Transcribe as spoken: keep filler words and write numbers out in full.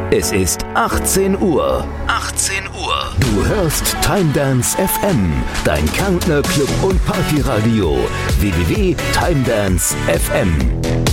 Es ist achtzehn Uhr. achtzehn Uhr. Du hörst TimeDance F M, dein Kärntner Club- und Partyradio. w w w punkt timedance punkt f m